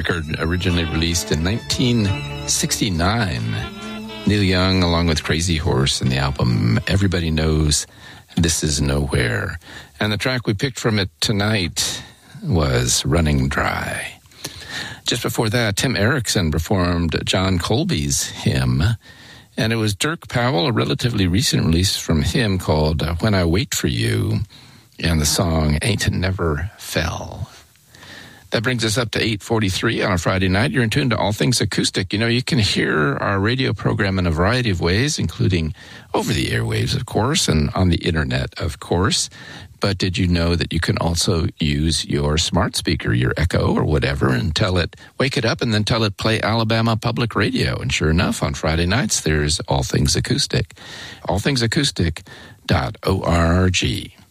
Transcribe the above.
record originally released in 1969. Neil Young, along with Crazy Horse, and the album Everybody Knows This Is Nowhere. And the track we picked from it tonight was Running Dry. Just before that, Tim Erickson performed John Colby's hymn, and it was Dirk Powell, a relatively recent release from him called When I Wait For You, and the song Ain't Never Fell. That brings us up to 8:43 on a Friday night. You're in tune to All Things Acoustic. You know, you can hear our radio program in a variety of ways, including over the airwaves, of course, and on the internet, of course. But did you know that you can also use your smart speaker, your Echo or whatever, and tell it, wake it up, and then tell it, play Alabama Public Radio. And sure enough, on Friday nights, there's All Things Acoustic. allthingsacoustic.org.